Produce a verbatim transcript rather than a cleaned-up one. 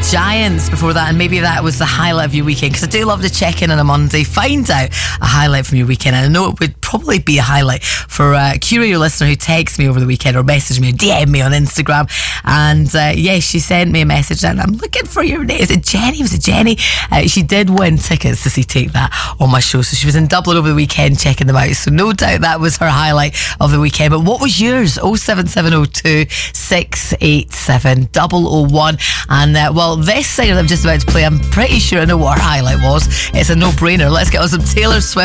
Giants before that, and maybe that was the highlight of your weekend, because I do love to check in on a Monday, find out a highlight from your weekend. And I know it would probably be a highlight for uh, Kira, your listener, who texted me over the weekend or messaged me or D M'd me on Instagram. And uh, yeah, she sent me a message, and I'm looking for your name. Is it Jenny? Was it Jenny? Uh, she did win tickets to see Take That on my show, so she was in Dublin over the weekend checking them out, so no doubt that was her highlight of the weekend. But what was yours? oh seven seven oh two, six eight seven, double oh one. And uh, well, this singer that I'm just about to play, I'm pretty sure I know what her highlight was. It's a no-brainer. Let's get on some Taylor Swift